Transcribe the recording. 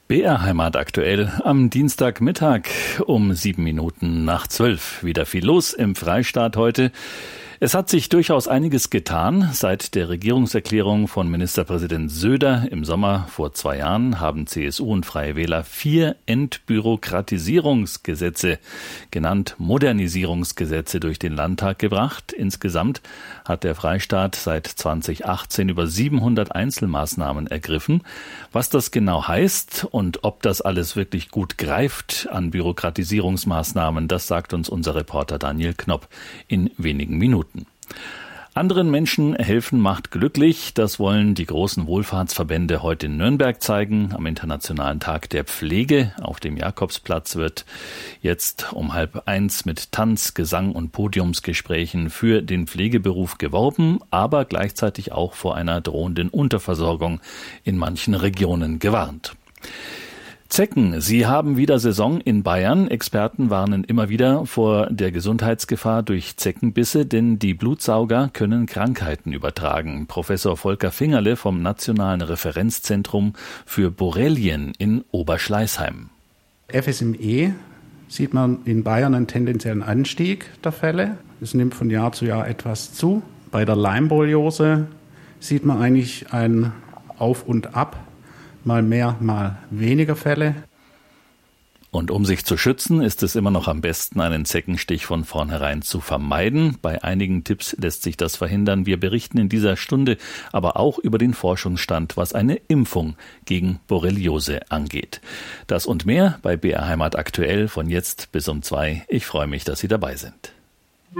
BR Heimat aktuell am Dienstagmittag um 7:07. Wieder viel los im Freistaat heute. Es hat sich durchaus einiges getan. Seit der Regierungserklärung von Ministerpräsident Söder im Sommer vor 2 Jahren haben CSU und Freie Wähler 4 Entbürokratisierungsgesetze, genannt Modernisierungsgesetze, durch den Landtag gebracht. Insgesamt hat der Freistaat seit 2018 über 700 Einzelmaßnahmen ergriffen. Was das genau heißt und ob das alles wirklich gut greift an Bürokratisierungsmaßnahmen, das sagt uns unser Reporter Daniel Knopp in wenigen Minuten. Anderen Menschen helfen macht glücklich. Das wollen die großen Wohlfahrtsverbände heute in Nürnberg zeigen. Am Internationalen Tag der Pflege auf dem Jakobsplatz wird jetzt um 12:30 mit Tanz, Gesang und Podiumsgesprächen für den Pflegeberuf geworben, aber gleichzeitig auch vor einer drohenden Unterversorgung in manchen Regionen gewarnt. Zecken, sie haben wieder Saison in Bayern. Experten warnen immer wieder vor der Gesundheitsgefahr durch Zeckenbisse, denn die Blutsauger können Krankheiten übertragen. Professor Volker Fingerle vom Nationalen Referenzzentrum für Borrelien in Oberschleißheim. FSME sieht man in Bayern einen tendenziellen Anstieg der Fälle. Es nimmt von Jahr zu Jahr etwas zu. Bei der Leimborreliose sieht man eigentlich ein Auf und Ab. Mal mehr, mal weniger Fälle. Und um sich zu schützen, ist es immer noch am besten, einen Zeckenstich von vornherein zu vermeiden. Bei einigen Tipps lässt sich das verhindern. Wir berichten in dieser Stunde aber auch über den Forschungsstand, was eine Impfung gegen Borreliose angeht. Das und mehr bei BR Heimat aktuell von jetzt bis um 2. Ich freue mich, dass Sie dabei sind.